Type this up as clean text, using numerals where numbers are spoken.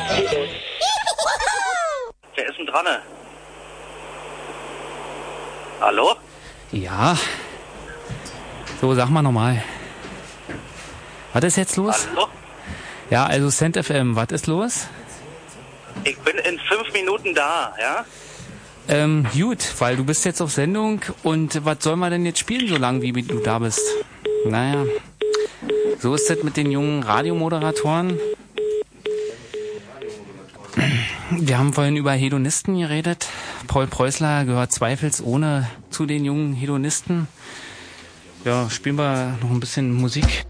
Wer ist denn dran? Hallo? Ja. So, sag mal nochmal. Was ist jetzt los? Hallo? Ja, also Cent FM, was ist los? Ich bin in 5 Minuten da, ja? Gut, weil du bist jetzt auf Sendung und was soll man denn jetzt spielen, so lange wie du da bist? Naja, so ist das mit den jungen Radiomoderatoren. Wir haben vorhin über Hedonisten geredet. Paul Preußler gehört zweifelsohne zu den jungen Hedonisten. Ja, spielen wir noch ein bisschen Musik.